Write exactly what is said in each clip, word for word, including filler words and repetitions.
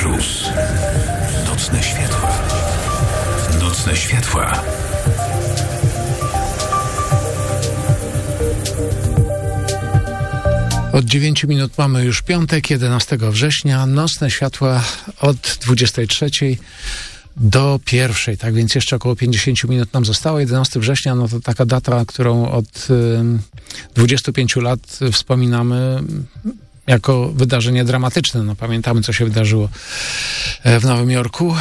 Mróz. Nocne światła. Nocne światła. Od dziewięciu minut mamy już piątek, jedenastego września. Nocne światła od dwudziestej trzeciej do pierwszej, tak więc jeszcze około pięćdziesiąt minut nam zostało. jedenastego września, no to taka data, którą od y, dwudziestu pięciu lat wspominamy jako wydarzenie dramatyczne. No, pamiętamy, co się wydarzyło w Nowym Jorku.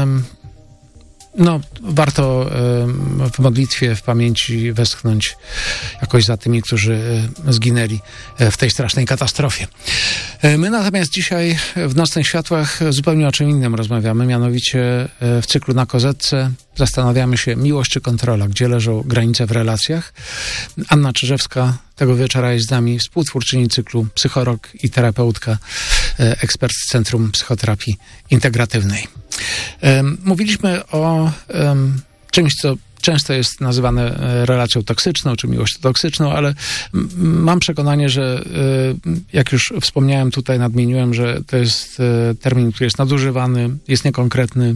No, warto w modlitwie, w pamięci westchnąć jakoś za tymi, którzy zginęli w tej strasznej katastrofie. My natomiast dzisiaj w Nocnych Światłach zupełnie o czym innym rozmawiamy, mianowicie w cyklu Na Kozetce zastanawiamy się, miłość czy kontrola, gdzie leżą granice w relacjach. Anna Czyżewska tego wieczora jest z nami, współtwórczyni cyklu, psycholog i terapeutka, ekspert z Centrum Psychoterapii Integratywnej. Mówiliśmy o um, czymś, co często jest nazywane relacją toksyczną, czy miłością toksyczną, ale m- mam przekonanie, że y, jak już wspomniałem tutaj, nadmieniłem, że to jest y, termin, który jest nadużywany, jest niekonkretny.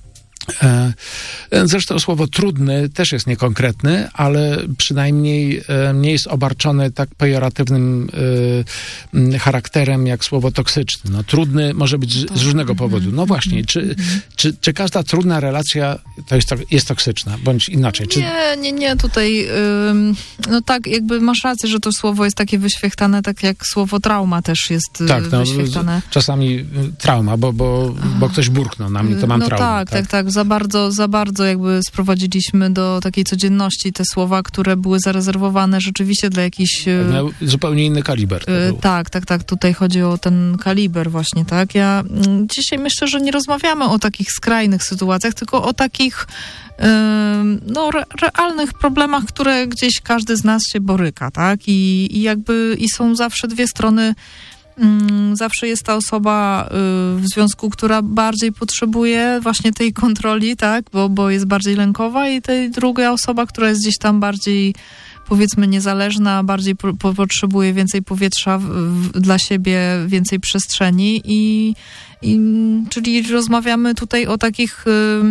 Zresztą słowo trudny też jest niekonkretny, ale przynajmniej nie jest obarczone tak pejoratywnym charakterem jak słowo toksyczny. No, trudny może być z, z różnego powodu. No właśnie, czy, czy, czy każda trudna relacja to jest, jest toksyczna, bądź inaczej? Czy... Nie, nie, nie, tutaj ym, no tak, jakby masz rację, że to słowo jest takie wyświechtane, tak jak słowo trauma też jest tak, no, wyświechtane. Czasami trauma, bo, bo, bo ktoś burknął na mnie, to mam no traumę. Tak, tak, tak, tak. Za bardzo, za bardzo jakby sprowadziliśmy do takiej codzienności te słowa, które były zarezerwowane rzeczywiście dla jakichś... Miał zupełnie inny kaliber. Yy, tak, tak, tak. Tutaj chodzi o ten kaliber właśnie, tak. Ja mm, dzisiaj myślę, że nie rozmawiamy o takich skrajnych sytuacjach, tylko o takich yy, no, re, realnych problemach, które gdzieś każdy z nas się boryka, tak. I, i jakby i są zawsze dwie strony. Zawsze jest ta osoba w związku, która bardziej potrzebuje właśnie tej kontroli, tak, bo, bo jest bardziej lękowa, i tej druga osoba, która jest gdzieś tam bardziej, powiedzmy, niezależna, bardziej po, po, potrzebuje więcej powietrza w, w, dla siebie, więcej przestrzeni i, i czyli rozmawiamy tutaj o takich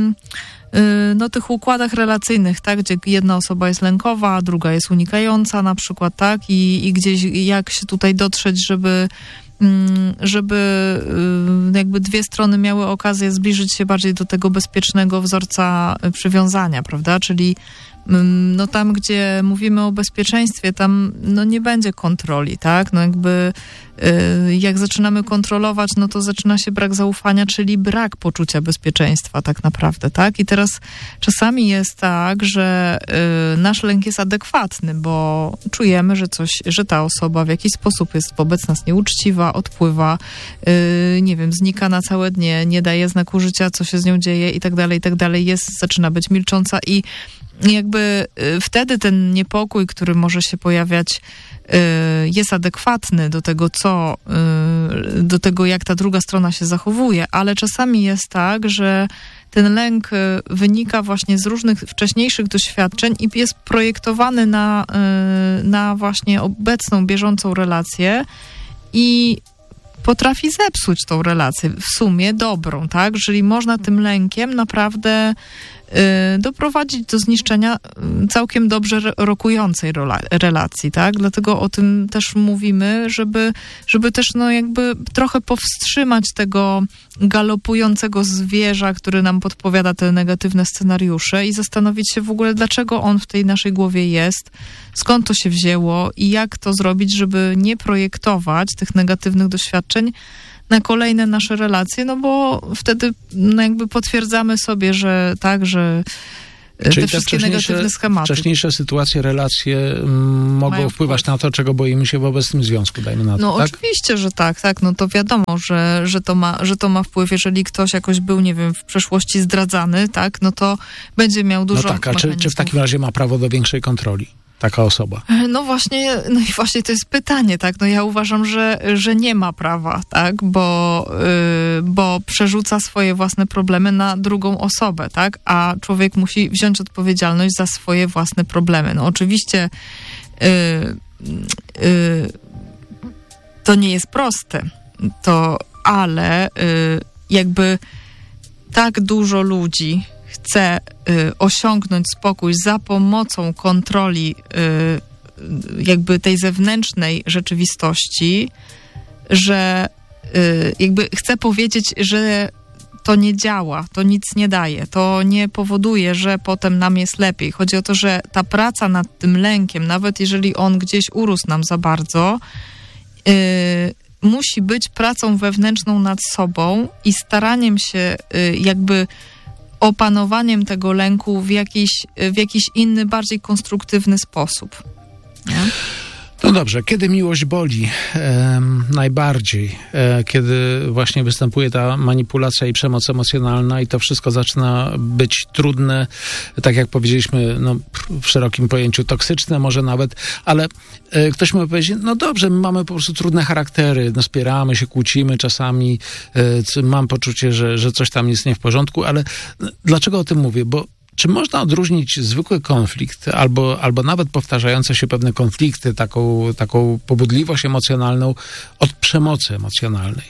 no tych układach relacyjnych, tak, gdzie jedna osoba jest lękowa, a druga jest unikająca na przykład, tak, i, i gdzieś jak się tutaj dotrzeć, żeby żeby jakby dwie strony miały okazję zbliżyć się bardziej do tego bezpiecznego wzorca przywiązania, prawda, czyli no tam, gdzie mówimy o bezpieczeństwie, tam no nie będzie kontroli, tak, no jakby y, jak zaczynamy kontrolować, no to zaczyna się brak zaufania, czyli brak poczucia bezpieczeństwa tak naprawdę, tak, i teraz czasami jest tak, że y, nasz lęk jest adekwatny, bo czujemy, że coś, że ta osoba w jakiś sposób jest wobec nas nieuczciwa, odpływa, y, nie wiem, znika na całe dnie, nie daje znaku życia, co się z nią dzieje i tak dalej, i tak dalej, jest, zaczyna być milcząca i jakby wtedy ten niepokój, który może się pojawiać, jest adekwatny do tego, co, do tego, jak ta druga strona się zachowuje, ale czasami jest tak, że ten lęk wynika właśnie z różnych wcześniejszych doświadczeń i jest projektowany na, na właśnie obecną, bieżącą relację i potrafi zepsuć tą relację, w sumie dobrą, tak? Czyli można tym lękiem naprawdę y, doprowadzić do zniszczenia całkiem dobrze rokującej rola, relacji, tak? Dlatego o tym też mówimy, żeby, żeby też no jakby trochę powstrzymać tego galopującego zwierza, który nam podpowiada te negatywne scenariusze i zastanowić się w ogóle, dlaczego on w tej naszej głowie jest, skąd to się wzięło i jak to zrobić, żeby nie projektować tych negatywnych doświadczeń na kolejne nasze relacje, no bo wtedy no jakby potwierdzamy sobie, że tak, że Czyli te wszystkie te negatywne schematy. Wcześniejsze sytuacje, relacje m, mogą Mają wpływać wpływ. na to, czego boimy się w obecnym związku, dajmy na to, No tak? oczywiście, że tak, tak, no to wiadomo, że, że, to ma, że to ma wpływ, jeżeli ktoś jakoś był, nie wiem, w przeszłości zdradzany, tak, no to będzie miał dużo No tak, a czy, czy w takim razie ma prawo do większej kontroli? Taka osoba. No właśnie, no i właśnie to jest pytanie, tak, no ja uważam, że, że nie ma prawa, tak, bo, yy, bo przerzuca swoje własne problemy na drugą osobę, tak, a człowiek musi wziąć odpowiedzialność za swoje własne problemy. No oczywiście yy, yy, to nie jest proste, to, ale yy, jakby tak dużo ludzi chce y, osiągnąć spokój za pomocą kontroli y, jakby tej zewnętrznej rzeczywistości, że y, jakby chcę powiedzieć, że to nie działa, to nic nie daje, to nie powoduje, że potem nam jest lepiej. Chodzi o to, że ta praca nad tym lękiem, nawet jeżeli on gdzieś urósł nam za bardzo, yy, musi być pracą wewnętrzną nad sobą i staraniem się yy, jakby opanowaniem tego lęku w jakiś, w jakiś inny, bardziej konstruktywny sposób. Nie? No dobrze, kiedy miłość boli e, najbardziej, e, kiedy właśnie występuje ta manipulacja i przemoc emocjonalna i to wszystko zaczyna być trudne, tak jak powiedzieliśmy, no, w szerokim pojęciu toksyczne może nawet, ale e, ktoś może powiedzieć, no dobrze, my mamy po prostu trudne charaktery, no, spieramy się, kłócimy czasami, e, mam poczucie, że, że coś tam jest nie w porządku, ale dlaczego o tym mówię? Bo czy można odróżnić zwykły konflikt albo, albo nawet powtarzające się pewne konflikty, taką, taką pobudliwość emocjonalną od przemocy emocjonalnej?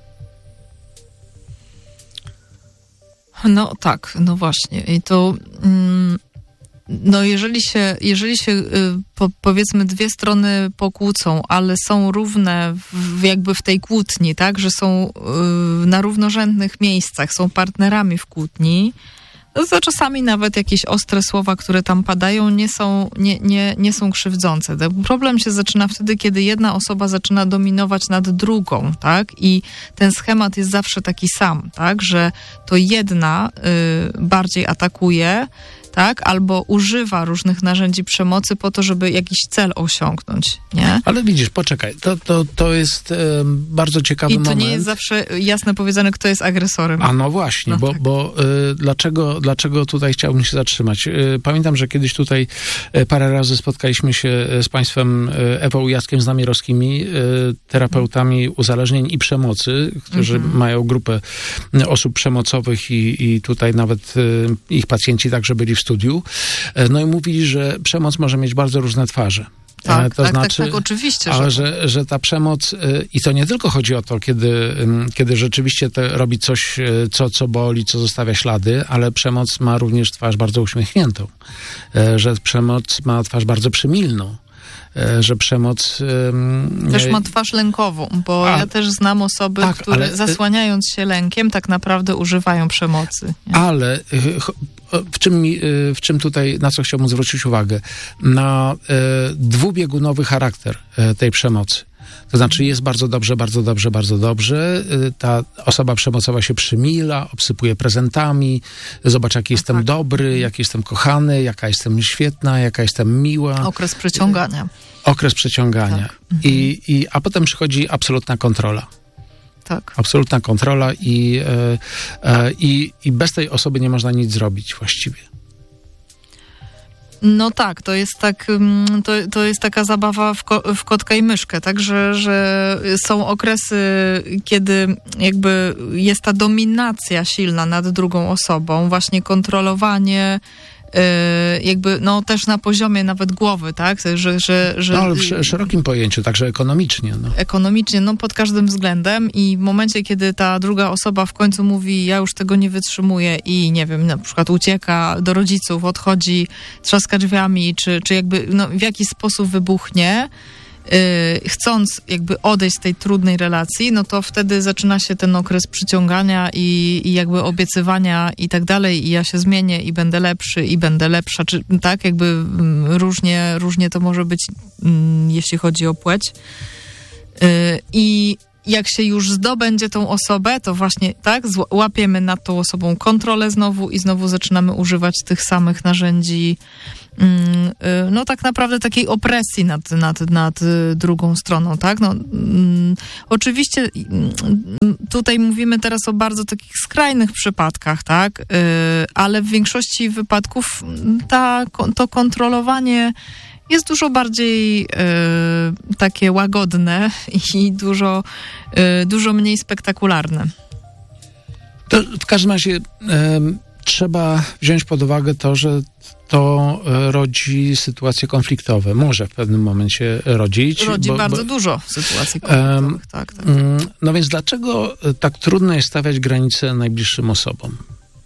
No tak, no właśnie. I to mm, no jeżeli się, jeżeli się y, po, powiedzmy dwie strony pokłócą, ale są równe w, jakby w tej kłótni, tak, że są y, na równorzędnych miejscach, są partnerami w kłótni, to czasami nawet jakieś ostre słowa, które tam padają, nie są, nie, nie, nie są krzywdzące. Problem się zaczyna wtedy, kiedy jedna osoba zaczyna dominować nad drugą, tak? I ten schemat jest zawsze taki sam, tak? Że to jedna y, bardziej atakuje, tak? Albo używa różnych narzędzi przemocy po to, żeby jakiś cel osiągnąć, nie? Ale widzisz, poczekaj, to, to, to jest e, bardzo ciekawy moment. I to moment. Nie jest zawsze jasno powiedziane, kto jest agresorem. A no właśnie, no bo, tak. bo e, dlaczego, dlaczego tutaj chciałbym się zatrzymać? E, pamiętam, że kiedyś tutaj e, parę razy spotkaliśmy się z państwem e, Ewą i Jackiem Znamierowskimi, e, terapeutami uzależnień i przemocy, którzy mhm. mają grupę osób przemocowych i, i tutaj nawet e, ich pacjenci także byli w studiu, no i mówili, że przemoc może mieć bardzo różne twarze. Tak, to tak, znaczy, tak, tak, oczywiście. Ale że... Że, że ta przemoc, i to nie tylko chodzi o to, kiedy, kiedy rzeczywiście to robi coś, co, co boli, co zostawia ślady, ale przemoc ma również twarz bardzo uśmiechniętą. Że przemoc ma twarz bardzo przymilną. Że przemoc... Też ma twarz lękową, bo A, ja też znam osoby, tak, które ale, zasłaniając się lękiem, tak naprawdę używają przemocy. Nie? Ale w czym, w czym tutaj, na co chciałbym zwrócić uwagę? Na dwubiegunowy charakter tej przemocy. To znaczy jest bardzo dobrze, bardzo dobrze, bardzo dobrze. Ta osoba przemocowa się przymila, obsypuje prezentami, zobacz, jaki jestem tak. dobry, jaki jestem kochany, jaka jestem świetna, jaka jestem miła. Okres przeciągania. Okres przeciągania. Tak. I, i, a potem przychodzi absolutna kontrola. Tak. Absolutna kontrola i, e, e, i, i bez tej osoby nie można nic zrobić właściwie. No tak, to jest tak, to, to jest taka zabawa w, ko, w kotka i myszkę, tak, że, że są okresy, kiedy jakby jest ta dominacja silna nad drugą osobą, właśnie kontrolowanie, jakby, no też na poziomie nawet głowy, tak, że... że, że no, ale w szerokim pojęciu, także ekonomicznie. No. Ekonomicznie, no pod każdym względem i w momencie, kiedy ta druga osoba w końcu mówi, ja już tego nie wytrzymuję i nie wiem, na przykład ucieka do rodziców, odchodzi, trzaska drzwiami, czy, czy jakby, no w jakiś sposób wybuchnie, Yy, chcąc jakby odejść z tej trudnej relacji, no to wtedy zaczyna się ten okres przyciągania i, i jakby obiecywania i tak dalej i ja się zmienię i będę lepszy i będę lepsza, czy tak jakby mm, różnie, różnie to może być, mm, jeśli chodzi o płeć. Yy, I jak się już zdobędzie tą osobę, to właśnie tak, łapiemy nad tą osobą kontrolę znowu i znowu zaczynamy używać tych samych narzędzi, no tak naprawdę takiej opresji nad, nad, nad drugą stroną, tak? No, mm, oczywiście tutaj mówimy teraz o bardzo takich skrajnych przypadkach, tak? Yy, ale w większości wypadków ta, to kontrolowanie jest dużo bardziej yy, takie łagodne i dużo, yy, dużo mniej spektakularne. To w każdym razie... Yy... trzeba wziąć pod uwagę to, że to rodzi sytuacje konfliktowe. Może w pewnym momencie rodzić. Rodzi bo, bardzo bo, dużo sytuacji konfliktowych, um, tak, tak. No więc dlaczego tak trudno jest stawiać granice najbliższym osobom?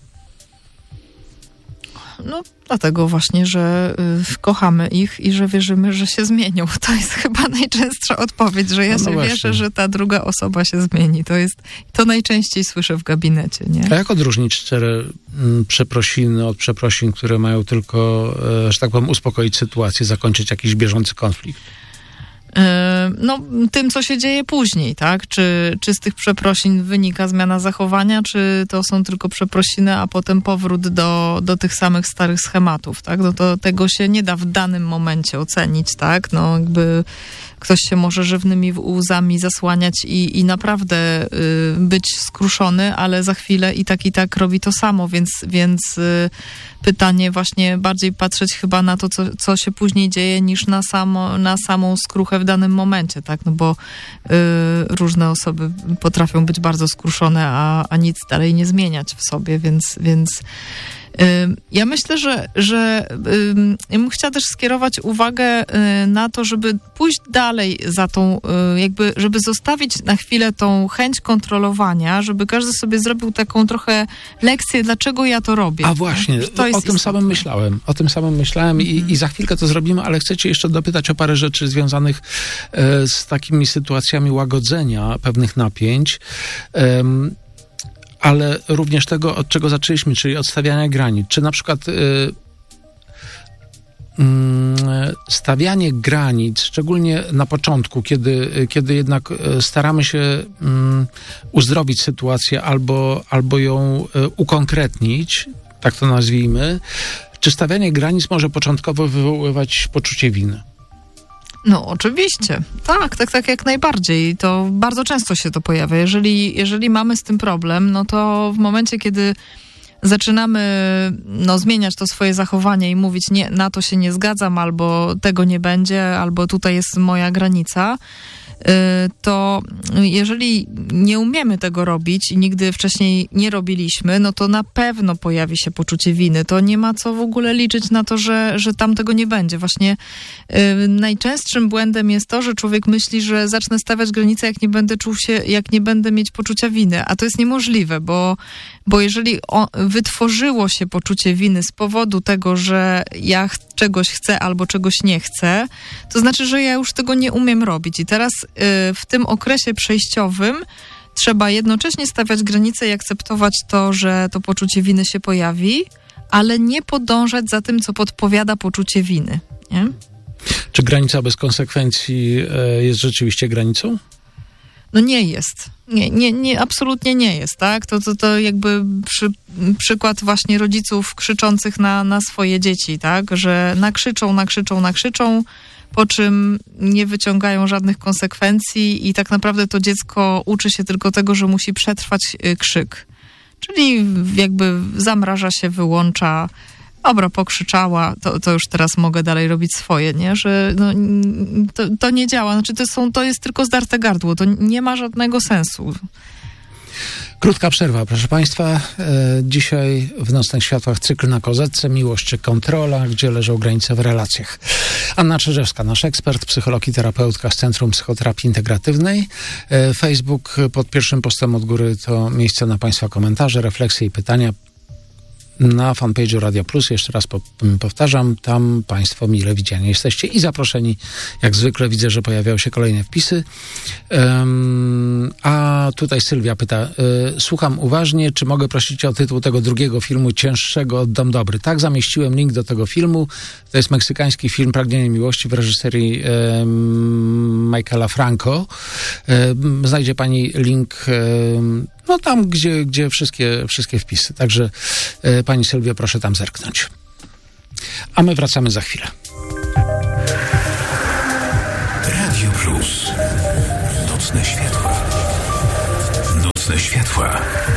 No dlatego właśnie, że y, kochamy ich i że wierzymy, że się zmienią. To jest chyba najczęstsza odpowiedź, że ja no, no się właśnie. wierzę, że ta druga osoba się zmieni. To jest, to najczęściej słyszę w gabinecie, nie? A jak odróżnić szczere m, przeprosiny od przeprosin, które mają tylko, e, że tak powiem, uspokoić sytuację, zakończyć jakiś bieżący konflikt? No, tym, co się dzieje później, tak? Czy, czy z tych przeprosin wynika zmiana zachowania, czy to są tylko przeprosiny, a potem powrót do, do tych samych starych schematów, tak? No to tego się nie da w danym momencie ocenić, tak? No, jakby ktoś się może żywnymi łzami zasłaniać i, i naprawdę y, być skruszony, ale za chwilę i tak, i tak robi to samo, więc, więc y, pytanie właśnie bardziej patrzeć chyba na to, co, co się później dzieje, niż na, samo, na samą skruchę w danym momencie, tak? No bo y, różne osoby potrafią być bardzo skruszone, a, a nic dalej nie zmieniać w sobie, więc, więc ja myślę, że, że ja bym chciała też skierować uwagę na to, żeby pójść dalej za tą, jakby, żeby zostawić na chwilę tą chęć kontrolowania, żeby każdy sobie zrobił taką trochę lekcję, dlaczego ja to robię. A właśnie, to jest o tym samym myślałem. O tym samym myślałem i, i za chwilkę to zrobimy, ale chcę cię jeszcze dopytać o parę rzeczy związanych z takimi sytuacjami łagodzenia pewnych napięć. Um, ale również tego, od czego zaczęliśmy, czyli od stawiania granic. Czy na przykład y, y, stawianie granic, szczególnie na początku, kiedy, kiedy jednak staramy się y, uzdrowić sytuację albo, albo ją y, ukonkretnić, tak to nazwijmy, czy stawianie granic może początkowo wywoływać poczucie winy? No oczywiście, tak, tak, tak jak najbardziej. To bardzo często się to pojawia. Jeżeli, jeżeli mamy z tym problem, no to w momencie, kiedy zaczynamy no, zmieniać to swoje zachowanie i mówić nie, na to się nie zgadzam, albo tego nie będzie, albo tutaj jest moja granica, to jeżeli nie umiemy tego robić i nigdy wcześniej nie robiliśmy, no to na pewno pojawi się poczucie winy. To nie ma co w ogóle liczyć na to, że, że tam tego nie będzie. Właśnie y, najczęstszym błędem jest to, że człowiek myśli, że zacznę stawiać granice, jak nie będę czuł się, jak nie będę mieć poczucia winy. A to jest niemożliwe, bo, bo jeżeli o, wytworzyło się poczucie winy z powodu tego, że ja ch- czegoś chcę albo czegoś nie chcę, to znaczy, że ja już tego nie umiem robić. I teraz w tym okresie przejściowym trzeba jednocześnie stawiać granice i akceptować to, że to poczucie winy się pojawi, ale nie podążać za tym, co podpowiada poczucie winy. Nie? Czy granica bez konsekwencji jest rzeczywiście granicą? No nie jest. Nie, nie, nie, absolutnie nie jest, tak? To, to, to jakby przy, przykład właśnie rodziców krzyczących na, na swoje dzieci, tak? Że nakrzyczą, nakrzyczą, nakrzyczą, po czym nie wyciągają żadnych konsekwencji i tak naprawdę to dziecko uczy się tylko tego, że musi przetrwać krzyk. Czyli jakby zamraża się, wyłącza, dobra, pokrzyczała, to, to już teraz mogę dalej robić swoje, nie? Że no, to, to nie działa. Znaczy to, są, to jest tylko zdarte gardło, to nie ma żadnego sensu. Krótka przerwa, proszę Państwa. E, dzisiaj w Nocnych Światłach cykl na kozetce, miłość czy kontrola, gdzie leżą granice w relacjach. Anna Czerzewska, nasz ekspert, psycholog i terapeutka z Centrum Psychoterapii Integratywnej. E, Facebook pod pierwszym postem od góry to miejsce na Państwa komentarze, refleksje i pytania. Na fanpage'u Radia Plus, jeszcze raz po, powtarzam, tam Państwo mile widziani jesteście i zaproszeni. Jak zwykle widzę, że pojawiają się kolejne wpisy. Um, a tutaj Sylwia pyta, y, słucham uważnie, czy mogę prosić o tytuł tego drugiego filmu, cięższego od Dom Dobry? Tak, zamieściłem link do tego filmu. To jest meksykański film Pragnienie Miłości w reżyserii y, Michaela Franco. Y, znajdzie Pani link y, no tam, gdzie, gdzie wszystkie, wszystkie wpisy. Także y, Pani Sylwia, proszę tam zerknąć. A my wracamy za chwilę. Radio Plus. Nocne światła. Nocne światła.